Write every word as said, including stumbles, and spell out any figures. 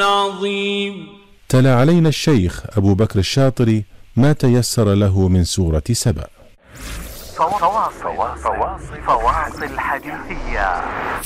عظيم. تلا علينا الشيخ أبو بكر الشاطري ما تيسر له من سورة سبأ. فواصل فواصل فواصل حديثية.